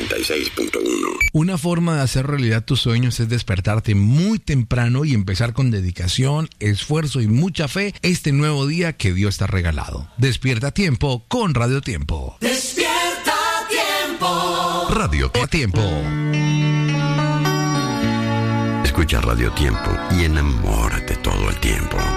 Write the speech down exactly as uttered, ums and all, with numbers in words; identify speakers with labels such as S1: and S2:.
S1: noventa y seis punto uno.
S2: Una forma de hacer realidad tus sueños es despertarte muy temprano y empezar con dedicación, esfuerzo y mucha fe este nuevo día que Dios te ha regalado. Despierta a tiempo con Radio Tiempo.
S3: Despierta a tiempo.
S2: Radio Tiempo.
S1: Escucha Radio Tiempo y enamórate todo el tiempo.